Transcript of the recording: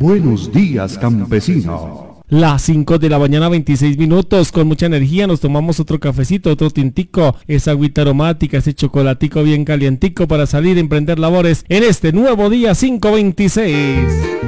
Buenos días, campesino. Las 5 de la mañana, 26 minutos, con mucha energía nos tomamos otro cafecito, otro tintico, esa agüita aromática, ese chocolatico bien calientico para salir a emprender labores en este nuevo día 526.